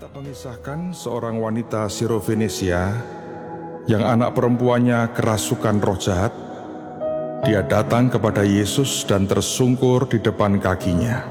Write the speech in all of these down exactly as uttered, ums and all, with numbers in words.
Alkitab mengisahkan seorang wanita Sirofenesia yang anak perempuannya kerasukan roh jahat. Dia datang kepada Yesus dan tersungkur di depan kakinya.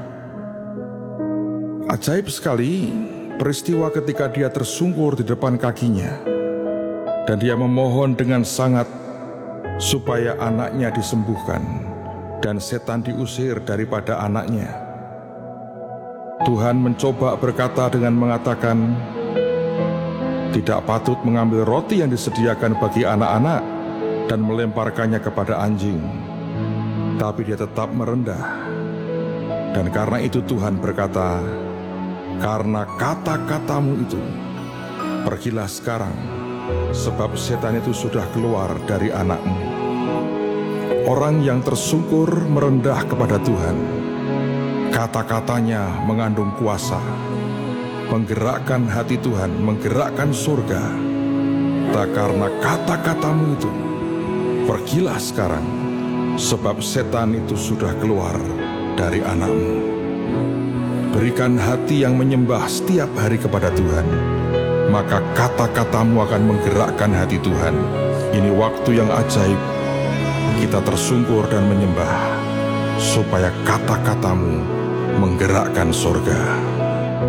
Ajaib sekali peristiwa ketika dia tersungkur di depan kakinya, dan dia memohon dengan sangat supaya anaknya disembuhkan dan setan diusir daripada anaknya. Tuhan mencoba berkata dengan mengatakan, tidak patut mengambil roti yang disediakan bagi anak-anak dan melemparkannya kepada anjing. Tapi dia tetap merendah. Dan karena itu Tuhan berkata, karena kata-katamu itu, pergilah sekarang, sebab setan itu sudah keluar dari anakmu. Orang yang tersungkur merendah kepada Tuhan, kata-katanya mengandung kuasa, menggerakkan hati Tuhan, menggerakkan surga. Tak karena kata-katamu itu, pergilah sekarang, sebab setan itu sudah keluar dari anakmu. Berikan hati yang menyembah setiap hari kepada Tuhan, maka kata-katamu akan menggerakkan hati Tuhan. Ini waktu yang ajaib, kita tersungkur dan menyembah, supaya kata-katamu menggerakkan surga.